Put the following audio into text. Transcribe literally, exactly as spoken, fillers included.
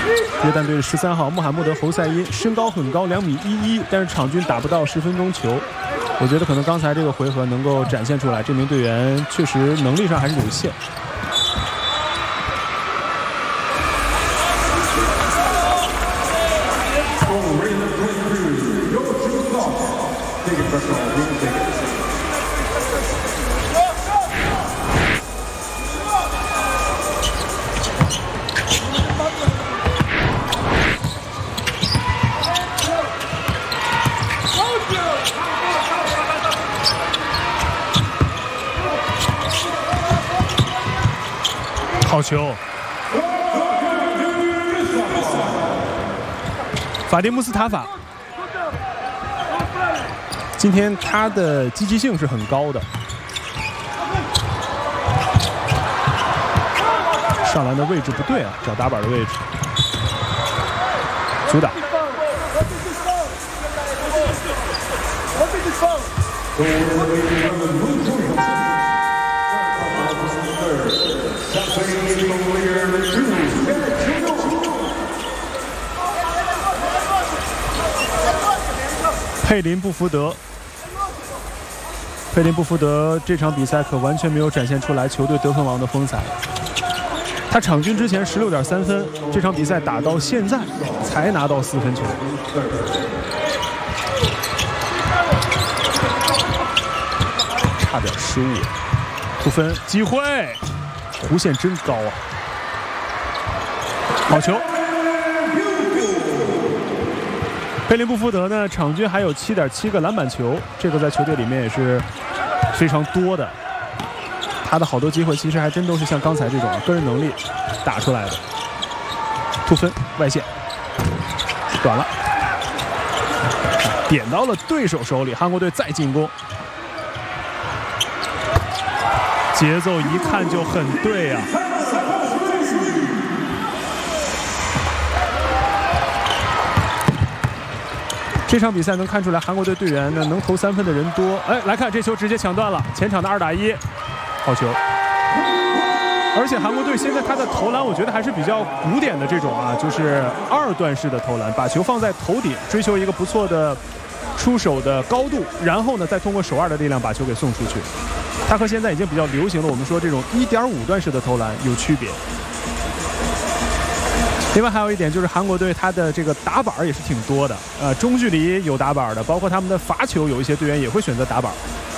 约旦队的十三号穆罕默德·侯赛因，身高很高，两米一一，但是场均打不到十分钟球。我觉得可能刚才这个回合能够展现出来，这名队员确实能力上还是有限。好球！法蒂穆斯塔法，今天他的积极性是很高的。上篮的位置不对啊，找打板的位置，阻挡。佩林布福德，佩林布福德这场比赛可完全没有展现出来球队得分王的风采。他场均之前十六点三分，这场比赛打到现在才拿到四分球。差点失误，突分机会，弧线真高啊！好球。佩林布福德呢，场均还有 七点七 个篮板球，这个在球队里面也是非常多的。他的好多机会其实还真都是像刚才这种个人能力打出来的。突分外线短了，点到了对手手里，韩国队再进攻，节奏一看就很对啊。这场比赛能看出来，韩国队队员呢能投三分的人多。哎，来看这球直接抢断了，前场的二打一，好球！而且韩国队现在他的投篮，我觉得还是比较古典的这种啊，就是二段式的投篮，把球放在头顶，追求一个不错的出手的高度，然后呢再通过手腕的力量把球给送出去。它和现在已经比较流行的我们说这种 一点五 段式的投篮有区别。另外还有一点就是韩国队他的这个打板也是挺多的，呃，中距离有打板的，包括他们的罚球有一些队员也会选择打板。